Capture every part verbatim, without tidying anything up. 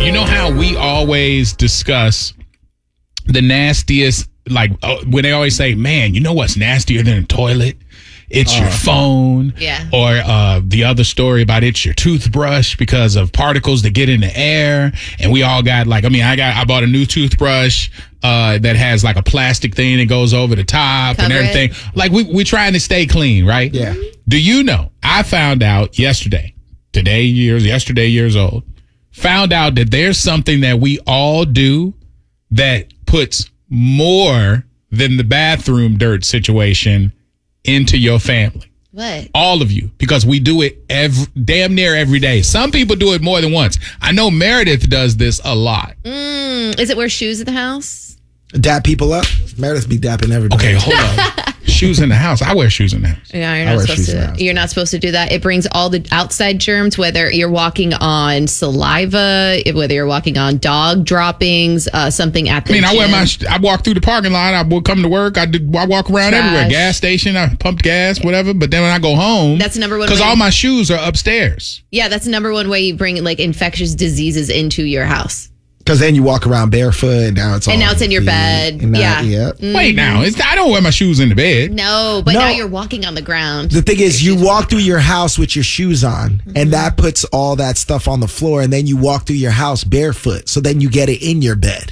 You know how we always discuss the nastiest, like uh, when they always say, man, you know what's nastier than a toilet? It's uh, your phone. Yeah. Or uh, the other story about it's your toothbrush because of particles that get in the air. And we all got like, I mean, I got, I bought a new toothbrush uh, that has like a plastic thing that goes over the top Cover and everything. It. Like we, we're trying to stay clean, right? Yeah. Do you know, I found out yesterday, today years, yesterday years old, found out that there's something that we all do that puts more than the bathroom dirt situation into your family. What? All of you, because we do it every, damn near every day. Some people do it more than once. I know Meredith does this a lot. Mm, is it wear shoes at the house? Dap people up? Meredith be dapping everybody. Okay, hold on. Shoes in the house. I wear shoes in the house. Yeah, you're I not wear supposed shoes in the to. house. You're not supposed to do that. It brings all the outside germs, whether you're walking on saliva, whether you're walking on dog droppings, uh, something at the I mean, I wear gym. my. I walk through the parking lot. I will come to work. I do. I walk around Trash. everywhere. Gas station. I pump gas, whatever. But then when I go home, That's the number one because way- all my shoes are upstairs. Yeah, that's the number one way you bring like infectious diseases into your house. Because then you walk around barefoot and now it's all And now it's in your feet, bed. and now- Yeah. yeah. Mm. Wait, now it's, I don't wear my shoes in the bed. No, but No. now you're walking on the ground. The thing is, you walk through your house with your shoes on, and that puts all that stuff on the floor, and then you walk through your house barefoot. So then you get it in your bed.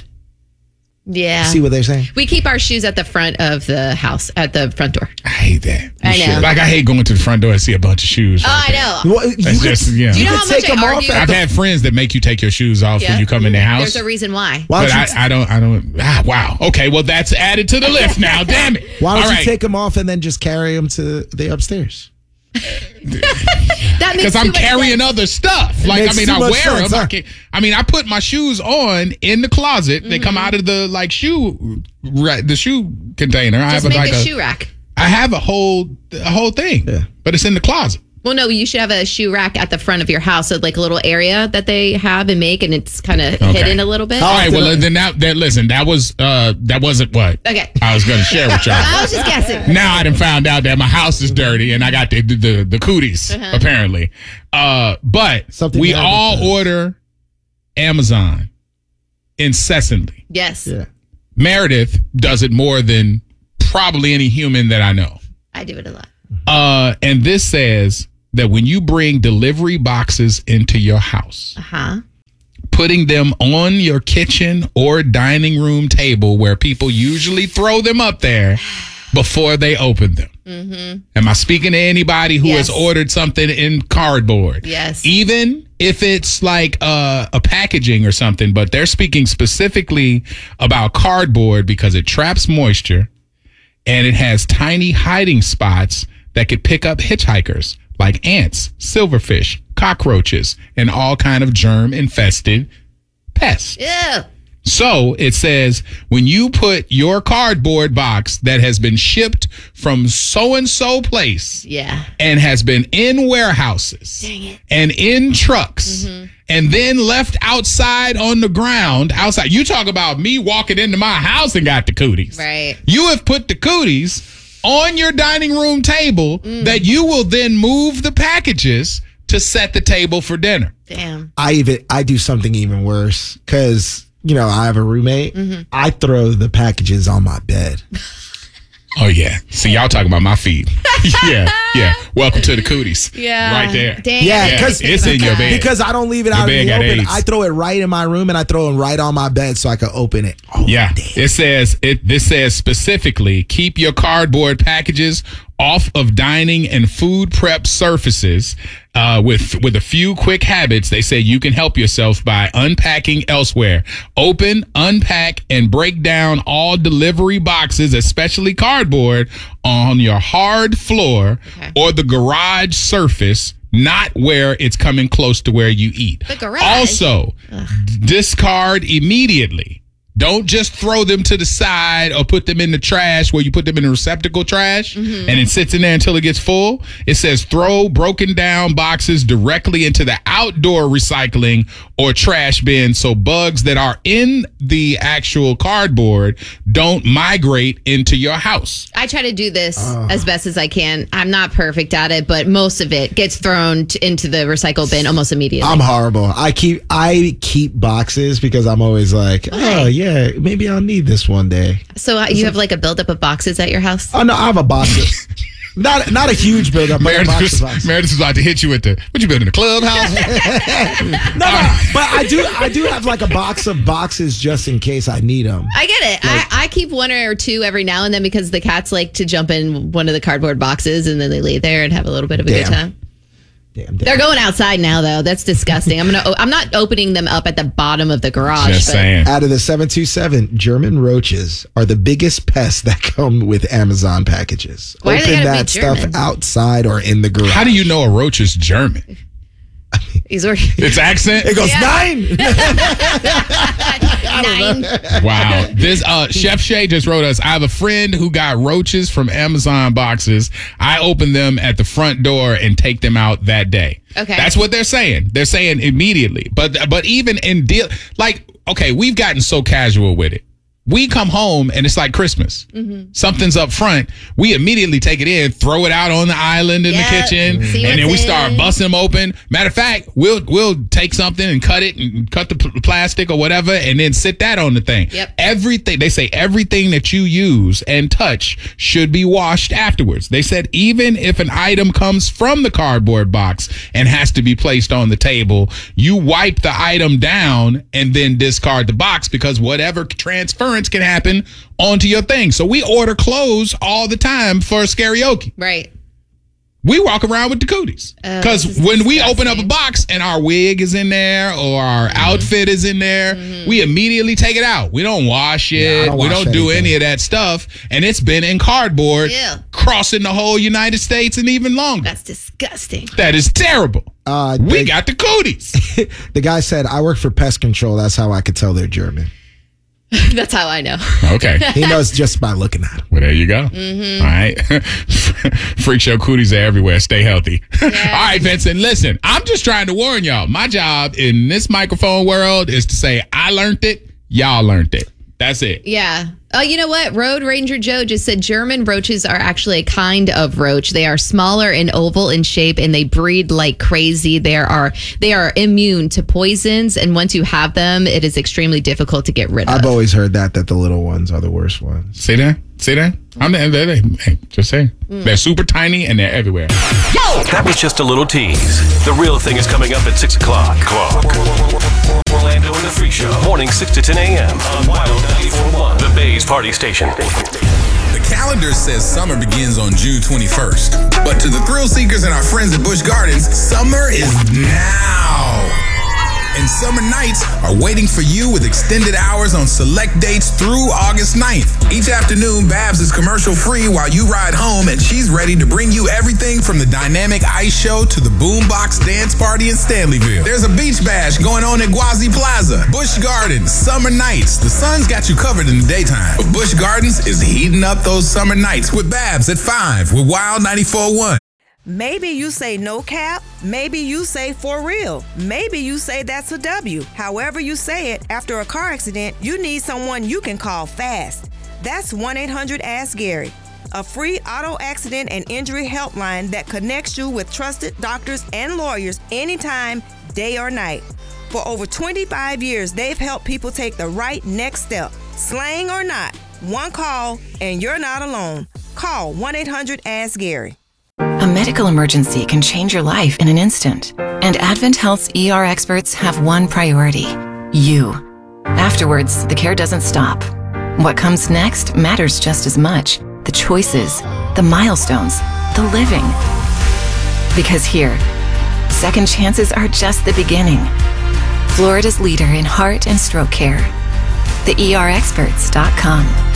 Yeah. See what they're saying? We keep our shoes at the front of the house, at the front door. I hate that. I know. Like I hate going to the front door and see a bunch of shoes. Oh, right I there. know. Well, you That's could, just, yeah. Do you know could how take much I them off argue? at I've the- had friends that make you take your shoes off Yeah. when you come in the house. There's a reason why. Why But don't, you I, t- I don't, I don't, ah, wow. Okay, well, that's added to the list now. Damn it. why don't All you right. take them off and then just carry them to the upstairs? That makes Because too I'm much carrying sense. other stuff. Like, I makes mean, too I much wear sense, them. I, huh? can, I mean, I put my shoes on in the closet. They come out of the, like, shoe, right, the shoe container. I Just have, a, make like, a, a shoe rack. I have a whole, a whole thing. Yeah. But it's in the closet. Well, no, you should have a shoe rack at the front of your house, so like a little area that they have and make, and it's kind of Okay. hidden a little bit. All right, often- well, then that, that, listen, that was, uh, that wasn't what Okay. I was going to share with y'all. I was just guessing. Now I done found out that my house is dirty and I got the the, the, the cooties, Uh-huh. apparently. Uh, but Something we Meredith all does. order Amazon incessantly. Yes, Yeah. Meredith does it more than probably any human that I know. I do it a lot. Uh, and this says that when you bring delivery boxes into your house, Uh huh. putting them on your kitchen or dining room table where people usually throw them up there before they open them. Mm-hmm. Am I speaking to anybody who Yes. has ordered something in cardboard? Yes. Even if it's like uh, a packaging or something, but they're speaking specifically about cardboard because it traps moisture and it has tiny hiding spots that could pick up hitchhikers like ants, silverfish, cockroaches, and all kind of germ-infested pests. Ew. So it says when you put your cardboard box that has been shipped from so-and-so place Yeah. and has been in warehouses Dang it. and in trucks and then left outside on the ground outside. You talk about me walking into my house and got the cooties. Right. You have put the cooties on your dining room table that you will then move the packages to set the table for dinner. Damn. I even I do something even worse because you know I have a roommate. I throw the packages on my bed. Oh, yeah. See, y'all talking about my feet. yeah, yeah. Welcome to the cooties. Yeah. Right there. Dang. Yeah, Yeah, 'cause- it's in your bed. Because I don't leave it Your out bed in the got open. AIDS. I throw it right in my room and I throw it right on my bed so I can open it. Oh, Yeah, damn. it says it. This says specifically keep your cardboard packages off of dining and food prep surfaces. Uh, with with a few quick habits, they say you can help yourself by unpacking elsewhere. Open, unpack, and break down all delivery boxes, especially cardboard, on your hard floor Okay. or the garage surface. Not where it's coming close to where you eat. The garage? Also, discard immediately Don't just throw them to the side or put them in the trash where you put them in a receptacle trash mm-hmm. and it sits in there until it gets full. It says throw broken down boxes directly into the outdoor recycling or trash bin so bugs that are in the actual cardboard don't migrate into your house. I try to do this uh, as best as I can. I'm not perfect at it, but most of it gets thrown t- into the recycle bin almost immediately. I'm horrible. I keep I keep boxes because I'm always like, oh, yeah. Yeah, maybe I'll need this one day. So uh, you have like a buildup of boxes at your house? Oh no, I have a box. Of, not not a huge buildup, but a box of boxes. Meredith was about to hit you with the what you building a clubhouse? no, no, but I do I do have like a box of boxes just in case I need them. I get it. Like, I, I keep one or two every now and then because the cats like to jump in one of the cardboard boxes and then they lay there and have a little bit of a damn. good time. Damn, damn. They're going outside now, though. That's disgusting. I'm gonna. I'm not opening them up at the bottom of the garage. Just but. saying. Out of the seven two seven, German roaches are the biggest pests that come with Amazon packages. Why Open are they that be stuff German? outside or in the garage. How do you know a roach is German? He's already. Its accent? It goes Yeah. nine. Nine. Wow. This uh, Chef Shay just wrote us, I have a friend who got roaches from Amazon boxes. I open them at the front door and take them out that day. Okay. That's what they're saying. They're saying immediately. But but even in deal, like, okay, we've gotten so casual with it. We come home and it's like Christmas. Mm-hmm. Something's up front. We immediately take it in, throw it out on the island in Yep. the kitchen, See and then we what's start in. busting them open. Matter of fact, we'll we'll take something and cut it and cut the pl- plastic or whatever, and then sit that on the thing. Yep. Everything they say, everything that you use and touch should be washed afterwards. They said even if an item comes from the cardboard box and has to be placed on the table, you wipe the item down and then discard the box because whatever transference can happen onto your thing. So we order clothes all the time for karaoke. Right. We walk around with the cooties because this is when we disgusting. open up a box and our wig is in there or our Mm-hmm. outfit is in there, mm-hmm. we immediately take it out. We don't wash it. Yeah, I don't we wash don't do anything. any of that stuff. And it's been in cardboard Ew. crossing the whole United States and even longer. That's disgusting. That is terrible. Uh, we they- got the cooties. The guy said, I work for pest control. That's how I could tell they're German. That's how I know. Okay. He knows just by looking at them. Well, there you go. Mm-hmm. All right. Freak show cooties are everywhere. Stay healthy. Yeah. All right, Vincent, listen, I'm just trying to warn y'all. My job in this microphone world is to say, I learned it. Y'all learned it. That's it. Yeah. Oh, you know what? Road Ranger Joe just said German roaches are actually a kind of roach. They are smaller and oval in shape, and they breed like crazy. They are they are immune to poisons, and once you have them, it is extremely difficult to get rid of. I've always heard that, that the little ones are the worst ones. See that? See that? I'm there. They're, they're, hey, just saying. Mm. They're super tiny and they're everywhere. That was just a little tease. The real thing is coming up at six o'clock. Clock. Orlando and the Freak Show. Morning six to ten a.m. on Wild ninety-four point one. The Bay's Party Station. The calendar says summer begins on June twenty-first. But to the thrill seekers and our friends at Busch Gardens, summer is now. And summer nights are waiting for you with extended hours on select dates through August ninth. Each afternoon, Babs is commercial free while you ride home, and she's ready to bring you everything from the dynamic ice show to the boombox dance party in Stanleyville. There's a beach bash going on at Gwazi Plaza. Busch Gardens, summer nights. The sun's got you covered in the daytime, but Busch Gardens is heating up those summer nights with Babs at five with Wild ninety-four point one. Maybe you say no cap. Maybe you say for real. Maybe you say that's a W. However you say it, after a car accident, you need someone you can call fast. That's one eight hundred ask Gary, a free auto accident and injury helpline that connects you with trusted doctors and lawyers anytime, day or night. For over twenty-five years, they've helped people take the right next step. Slang or not, one call and you're not alone. Call one eight hundred ask Gary. A medical emergency can change your life in an instant, and Advent Health's E R experts have one priority: you. Afterwards, the care doesn't stop. What comes next matters just as much. The choices, the milestones, the living. Because here, second chances are just the beginning. Florida's leader in heart and stroke care. the E R experts dot com.